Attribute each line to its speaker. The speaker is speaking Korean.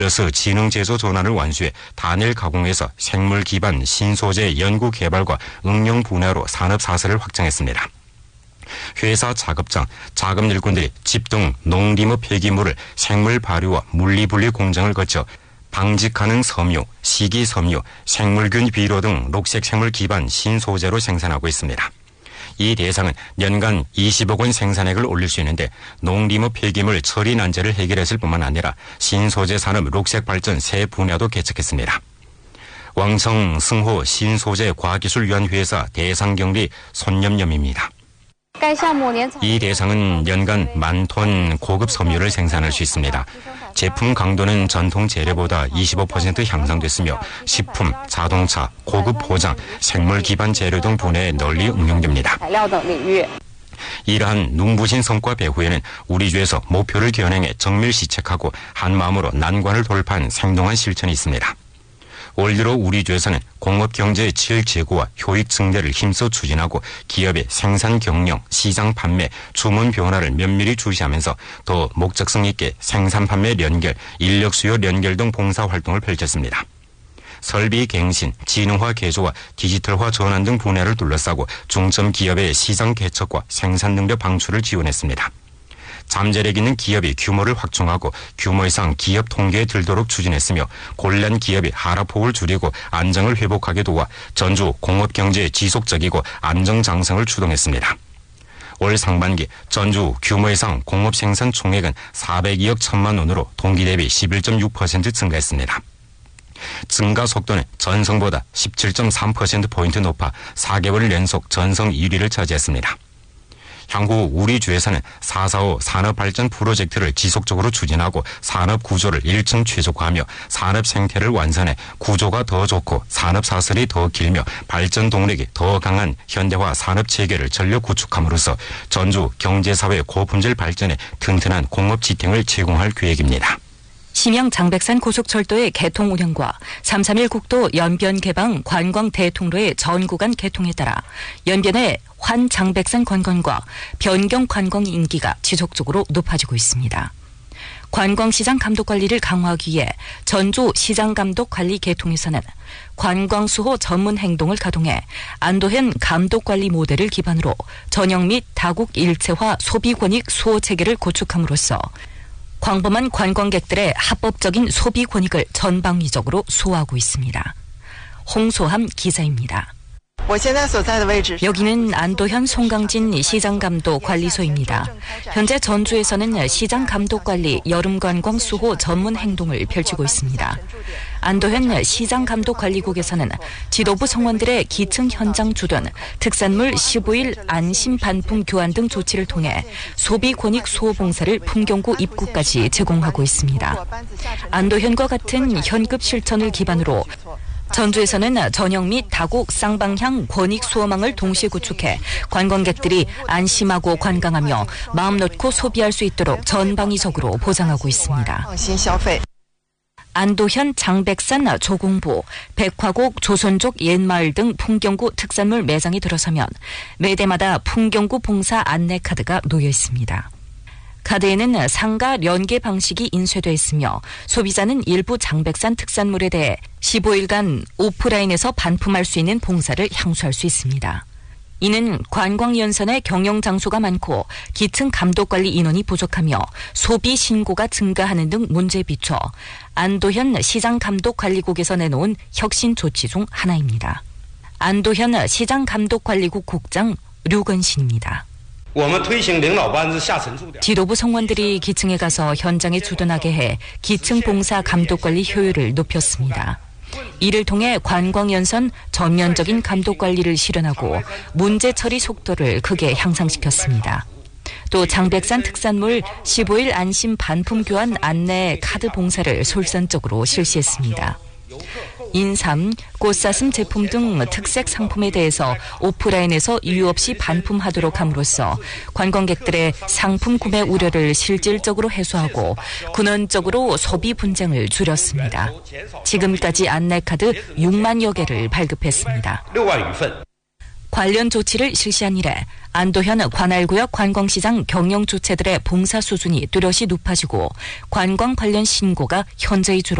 Speaker 1: 이어서 지능제조 전환을 완수해 단일 가공해서 생물 기반 신소재 연구 개발과 응용 분야로 산업 사설을 확장했습니다. 회사 작업장, 자금 일꾼들이 집 등 농림업 폐기물을 생물 발효와 물리분리 공정을 거쳐 방직 가능 섬유, 시기 섬유, 생물균 비료 등 녹색 생물 기반 신소재로 생산하고 있습니다. 이 대상은 연간 20억 원 생산액을 올릴 수 있는데 농림업 폐기물 처리 난제를 해결했을 뿐만 아니라 신소재 산업 녹색 발전 새 분야도 개척했습니다. 왕성 승호 신소재 과학기술위원회사 대상경리 손념념입니다. 이 대상은 연간 10,000톤 고급 섬유를 생산할 수 있습니다. 제품 강도는 전통 재료보다 25% 향상됐으며 식품, 자동차, 고급 포장, 생물 기반 재료 등 분야에 널리 응용됩니다. 이러한 눈부신 성과 배후에는 우리 주에서 목표를 겨냥해 정밀 시책하고 한마음으로 난관을 돌파한 생동한 실천이 있습니다. 올 들어 우리 주에서는 공업 경제의 지역 제고와 효익 증대를 힘써 추진하고 기업의 생산 경영, 시장 판매, 주문 변화를 면밀히 주시하면서 더 목적성 있게 생산 판매 연결, 인력 수요 연결 등 봉사 활동을 펼쳤습니다. 설비 갱신, 지능화 개조와 디지털화 전환 등 분야를 둘러싸고 중점 기업의 시장 개척과 생산 능력 방출을 지원했습니다. 잠재력 있는 기업의 규모를 확충하고 규모 이상 기업 통계에 들도록 추진했으며 곤란 기업의 하락폭을 줄이고 안정을 회복하게 도와 전주 공업경제의 지속적이고 안정장성을 추동했습니다. 올 상반기 전주 규모 이상 공업생산 총액은 402억 1천만 원으로 동기 대비 11.6% 증가했습니다. 증가 속도는 전성보다 17.3%포인트 높아 4개월 연속 전성 1위를 차지했습니다. 향후 우리 주에서는 445 산업발전 프로젝트를 지속적으로 추진하고 산업 구조를 1층 최적화하며 산업 생태를 완선해 구조가 더 좋고 산업 사슬이 더 길며 발전 동력이 더 강한 현대화 산업 체계를 전력 구축함으로써 전주 경제사회 고품질 발전에 튼튼한 공업 지탱을 제공할 계획입니다.
Speaker 2: 심양 장백산 고속철도의 개통 운영과 331 국도 연변 개방 관광 대통로의 전 구간 개통에 따라 연변의 환 장백산 관광과 변경 관광 인기가 지속적으로 높아지고 있습니다. 관광시장 감독 관리를 강화하기 위해 전주 시장감독관리 개통에서는 관광수호 전문 행동을 가동해 안도현 감독관리 모델을 기반으로 전형 및 다국 일체화 소비권익 수호 체계를 구축함으로써 광범한 관광객들의 합법적인 소비 권익을 전방위적으로 수호하고 있습니다. 홍소함 기자입니다. 여기는 안도현 송강진 시장감독관리소입니다. 현재 전주에서는 시장감독관리 여름관광 수호 전문 행동을 펼치고 있습니다. 안도현 시장감독관리국에서는 지도부 성원들의 기층 현장 주둔, 특산물 15일 안심 반품 교환 등 조치를 통해 소비 권익 수호 봉사를 풍경구 입구까지 제공하고 있습니다. 안도현과 같은 현급 실천을 기반으로 전주에서는 전형 및 다국 쌍방향 권익 수호망을 동시에 구축해 관광객들이 안심하고 관광하며 마음 놓고 소비할 수 있도록 전방위적으로 보장하고 있습니다. 안도현 장백산 조공부, 백화곡 조선족 옛마을 등 풍경구 특산물 매장에 들어서면 매대마다 풍경구 봉사 안내카드가 놓여 있습니다. 카드에는 상가 연계 방식이 인쇄되어 있으며 소비자는 일부 장백산 특산물에 대해 15일간 오프라인에서 반품할 수 있는 봉사를 향수할 수 있습니다. 이는 관광연선의 경영장소가 많고 기층 감독관리 인원이 부족하며 소비 신고가 증가하는 등 문제에 비춰 안도현 시장감독관리국에서 내놓은 혁신 조치 중 하나입니다. 안도현 시장감독관리국 국장 류건신입니다. 지도부 성원들이 기층에 가서 현장에 주둔하게 해 기층 봉사 감독관리 효율을 높였습니다. 이를 통해 관광연선 전면적인 감독관리를 실현하고 문제 처리 속도를 크게 향상시켰습니다. 또 장백산 특산물 15일 안심 반품 교환 안내 카드 봉사를 솔선적으로 실시했습니다. 인삼, 꽃사슴 제품 등 특색 상품에 대해서 오프라인에서 이유 없이 반품하도록 함으로써 관광객들의 상품 구매 우려를 실질적으로 해소하고 근원적으로 소비 분쟁을 줄였습니다. 지금까지 안내카드 6만여 개를 발급했습니다. 관련 조치를 실시한 이래 안도현 관할구역 관광시장 경영 주체들의 봉사 수준이 뚜렷이 높아지고 관광 관련 신고가 현저히 줄어